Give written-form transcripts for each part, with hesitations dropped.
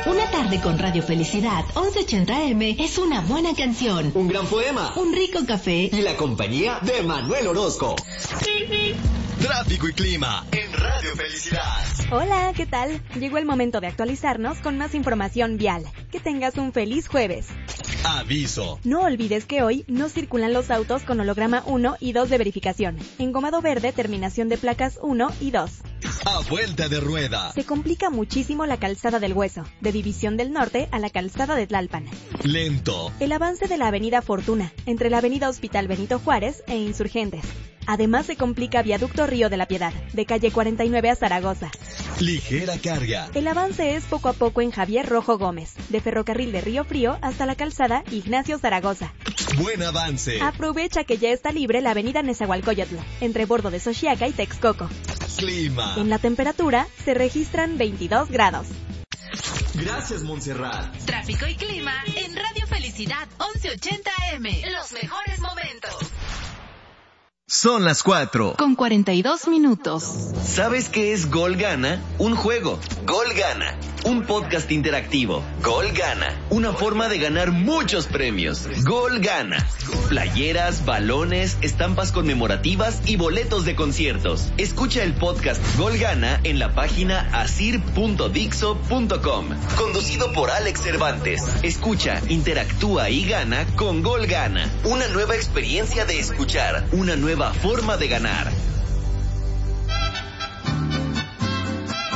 Una tarde con Radio Felicidad 1180M es una buena canción, un gran poema, un rico café y la compañía de Manuel Orozco. Tráfico y clima en Radio Felicidad. Hola, ¿qué tal? Llegó el momento de actualizarnos con más información vial. Que tengas un feliz jueves. Aviso. No olvides que hoy no circulan los autos con holograma 1 y 2 de verificación. Engomado verde, terminación de placas 1 y 2. A vuelta de rueda. Se complica muchísimo la calzada del Hueso, de División del Norte a la calzada de Tlalpan. Lento. El avance de la avenida Fortuna, entre la avenida Hospital Benito Juárez e Insurgentes. Además se complica Viaducto Río de la Piedad, de calle 49 a Zaragoza. Ligera carga. El avance es poco a poco en Javier Rojo Gómez, de Ferrocarril de Río Frío hasta la calzada Ignacio Zaragoza. Buen avance. Aprovecha que ya está libre la avenida Nezahualcóyotl, entre Bordo de Xochiaca y Texcoco. Clima. En la temperatura se registran 22 grados. Gracias, Montserrat. Tráfico y clima en Radio Felicidad 1180M. Los mejores momentos. Son las 4. Con 42 minutos. ¿Sabes qué es Gol Gana? Un juego. Gol Gana. Un podcast interactivo. Gol Gana. Una forma de ganar muchos premios. Gol Gana. Playeras, balones, estampas conmemorativas y boletos de conciertos. Escucha el podcast Gol Gana en la página asir.dixo.com. Conducido por Alex Cervantes. Escucha, interactúa y gana con Gol Gana. Una nueva experiencia de escuchar. Una nueva forma de ganar.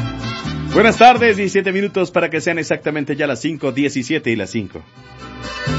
Buenas tardes, 17 minutos para que sean exactamente ya las 5:17 y las 5.